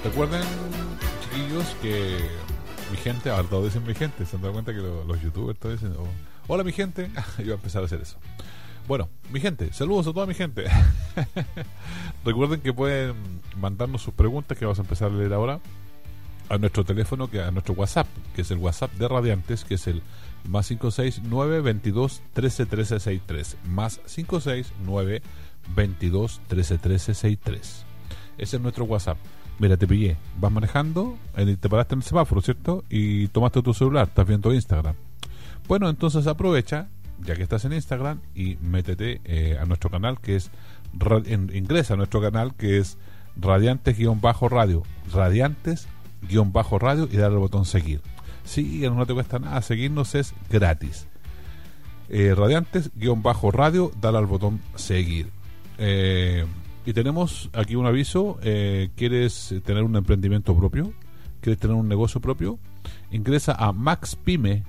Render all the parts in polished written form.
Recuerden, chiquillos, que mi gente, ahora todos dicen mi gente, se han dado cuenta que los youtubers todos dicen, hola mi gente, yo voy a empezar a hacer eso. Bueno, mi gente, saludos a toda mi gente. Recuerden que pueden mandarnos sus preguntas, que vamos a empezar a leer ahora, a nuestro teléfono, a nuestro WhatsApp, que es el WhatsApp de Radiantes, que es el más 569 22 13 13 63, más 569 22 13 13 63. Ese es nuestro WhatsApp. Mira, te pillé, vas manejando, te paraste en el semáforo, ¿cierto? Y tomaste tu celular, estás viendo Instagram. Bueno, entonces aprovecha, ya que estás en Instagram, y métete a nuestro canal, que es ingresa a nuestro canal, que es Radiantes-Radio, Radiantes-Radio, y dale al botón seguir. Sí, no te cuesta nada, seguirnos es gratis. Radiantes-Radio, dale al botón seguir. Y tenemos aquí un aviso. ¿Quieres tener un emprendimiento propio? ¿Quieres tener un negocio propio? Ingresa a maxpyme.cl,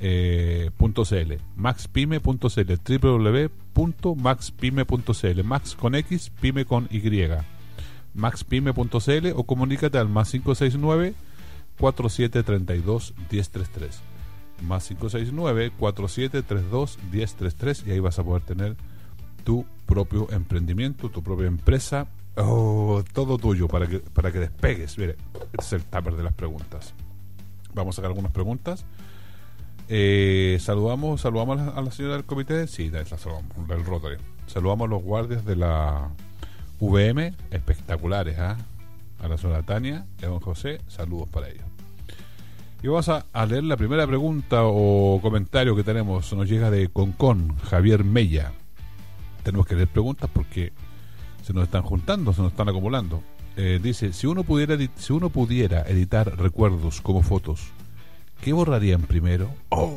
www.maxpyme.cl, Max con X, Pyme con Y, maxpyme.cl, o comunícate al más 569 4732 1033, más 569 4732 1033, y ahí vas a poder tener tu propio emprendimiento, tu propia empresa, todo tuyo, para que despegues. Mire, este es el tupper de las preguntas. Vamos a sacar algunas preguntas. Saludamos a la señora del comité. Sí, la saludamos, del Rotary. Saludamos a los guardias de la VM, espectaculares, a la señora Tania y a don José, saludos para ellos. Y vamos a leer la primera pregunta o comentario que tenemos. Nos llega de Concón, Javier Mella. Tenemos que leer preguntas porque se nos están juntando, se nos están acumulando. Dice, si uno pudiera editar recuerdos como fotos, ¿qué borrarían primero?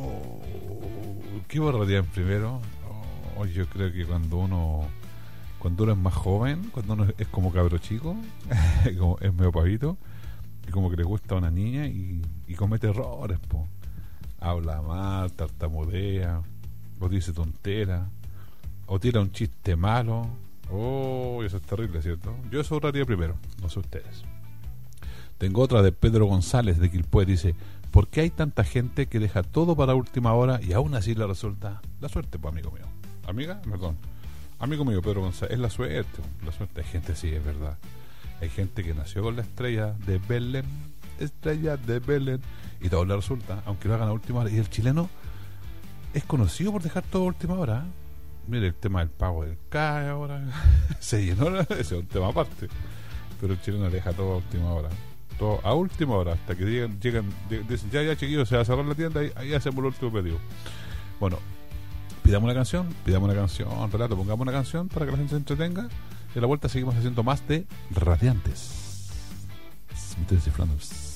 ¿Qué borrarían primero? Yo creo que cuando uno es más joven, cuando uno es como cabro chico, como es medio pavito, y como que le gusta a una niña y comete errores, po. Habla mal, tartamudea, o dice tontera, o tira un chiste malo. Eso es terrible, ¿cierto? Yo eso borraría primero, no sé ustedes. Tengo otra de Pedro González de Quilpué. Dice, ¿por qué hay tanta gente que deja todo para última hora y aún así le resulta? La suerte, pues, amigo mío. Amiga, perdón. Amigo mío, Pedro González, es la suerte. La suerte. Hay gente, sí, es verdad. Hay gente que nació con la estrella de Belén, y todo le resulta, aunque lo hagan a última hora. Y el chileno es conocido por dejar todo a última hora. Mire, el tema del pago del CAE ahora se llenó, ese es un tema aparte, pero el chileno deja todo a última hora, todo a última hora, hasta que llegan dicen, ya chiquillos, se va a cerrar la tienda, ahí hacemos el último pedido. Bueno, pidamos una canción, relato, pongamos una canción para que la gente se entretenga, y a la vuelta seguimos haciendo más de Radiantes. Me estoy descifrando.